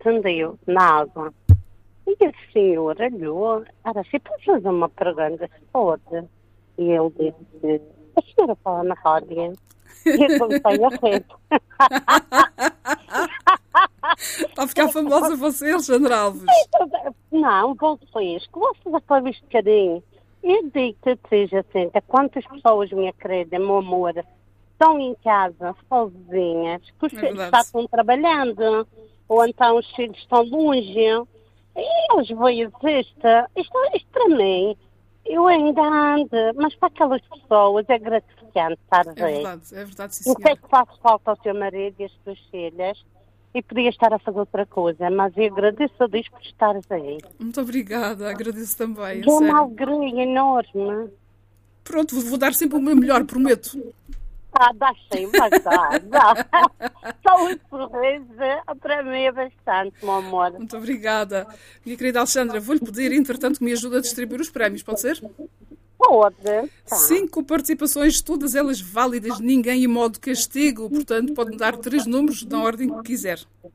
estendeu na água. E a senhora olhou, era assim, pode fazer uma pergunta, se pode. E ele disse, a senhora fala na rádio. E eu comecei a rir. Está a ficar famosa você, Alexandra Alves. Não, vocês, que vocês acabam este bocadinho. Eu digo-te, seja assim, quantas pessoas, minha querida, meu amor, estão em casa, sozinhas, que os filhos estão trabalhando, ou então os filhos estão longe, e eles veem isto para mim, eu ainda ando, mas para aquelas pessoas é gratificante estar aí. É verdade, sim, senhora. Eu sei que faz falta ao teu marido e às tuas filhas, e podia estar a fazer outra coisa, mas eu agradeço a Deus por estares aí. Muito obrigada, agradeço também. É uma alegria enorme. Pronto, vou dar sempre o meu melhor, prometo. Dá sim, mas dá. Só um sorriso, para mim é bastante, meu amor. Muito obrigada. Minha querida Alexandra, vou-lhe pedir, entretanto, que me ajude a distribuir os prémios, pode ser? Pode. Tá. 5 participações, todas elas válidas, ninguém em modo castigo, portanto, pode-me dar 3 números na ordem que quiser.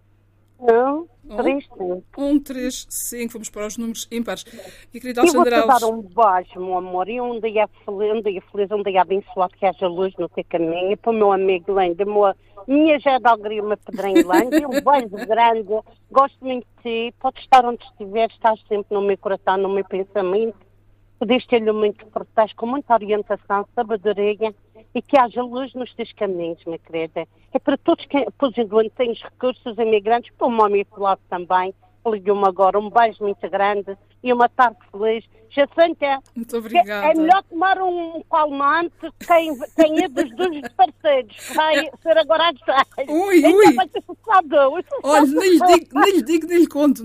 3, 5. 3, 5. Vamos para os números ímpares. E querida Alexandra, Alexandra Alves. Eu vou vou-te dar um beijo, meu amor, e um dia feliz, um dia abençoado, que haja luz no teu caminho, e para o meu amigo Lândia, minha Jé de Alegria, uma pedrinha Lândia, um beijo grande, gosto muito de ti, podes estar onde estiver, estás sempre no meu coração, no meu pensamento, podes ter-lhe muito protesto, com muita orientação, sabedoria, e que haja luz nos teus caminhos, minha querida. É para todos os têm recursos, imigrantes, para o meu amigo lado também, ligou-me agora, um beijo muito grande e uma tarde feliz. Jacinta, muito obrigada. É melhor tomar um calmante quem é dos dois parceiros, que vai ser agora às 6. Ui. Vai ter olha, nem lhe digo, nem lhe conto.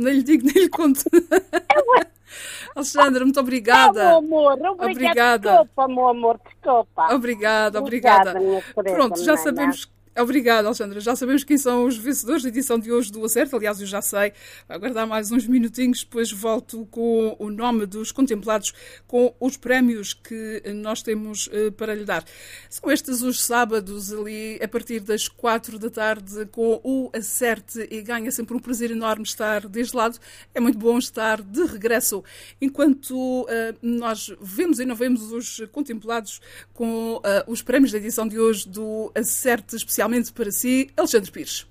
Alexandra, muito obrigada. Meu amor, obrigada. Desculpa, meu amor, desculpa. Obrigada. Minha querida, pronto, já sabemos. Obrigada, Alexandra. Já sabemos quem são os vencedores da edição de hoje do Acerto. Aliás, eu já sei. Vou aguardar mais uns minutinhos, depois volto com o nome dos contemplados, com os prémios que nós temos para lhe dar. São estes os sábados ali, a partir das 4 da tarde, com o Acerte, e ganha sempre um prazer enorme estar deste lado. É muito bom estar de regresso. Enquanto nós vemos e não vemos os contemplados com os prémios da edição de hoje do Acerte, especialmente para si, Alexandre Pires.